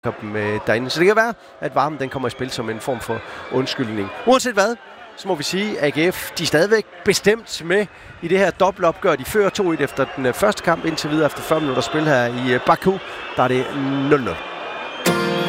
derinde. Så det kan være, at varmen den kommer i spil som en form for undskyldning. Uanset hvad, så må vi sige, at AGF de er stadigvæk bestemt med i det her dobbeltopgør. De fører 2-1 efter den første kamp indtil videre efter 40 minutter spil her i Baku. Der er det 0-0.